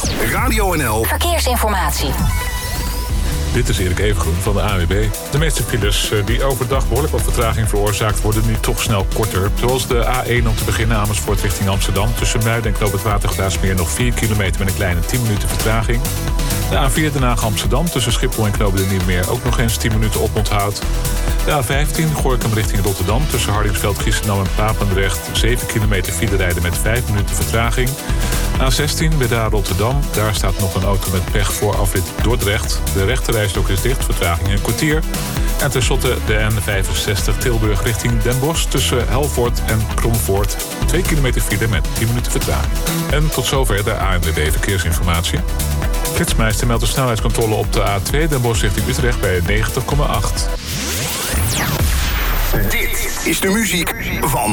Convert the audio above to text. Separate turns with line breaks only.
Radio NL
Verkeersinformatie.
Dit is Erik Evengroen van de ANWB. De meeste files die overdag behoorlijk wat vertraging veroorzaakt worden nu toch snel korter. Zoals de A1 om te beginnen Amersfoort richting Amsterdam. Tussen Muiden en Knoop het Watergraafsmeer nog 4 kilometer met een kleine 10 minuten vertraging. De A4 Den Haag Amsterdam tussen Schiphol en Knoop de Nieuwmeer ook nog eens 10 minuten oponthoud. De A15 Gorinchem richting Rotterdam tussen Hardingsveld, Giesendam en Papendrecht 7 kilometer file rijden met 5 minuten vertraging. A16 Breda Rotterdam, daar staat nog een auto met pech voor afrit Dordrecht. De rechterrijstrook is dicht, vertraging een kwartier. En tenslotte de N65 Tilburg richting Den Bosch tussen Helvoort en Kromvoort 2 kilometer file met 10 minuten vertraging. En tot zover de ANWB Verkeersinformatie. Flitsmeister meldt de snelheidscontrole op de A2 Den Bosch richting Utrecht bij 90,8.
Dit is de muziek van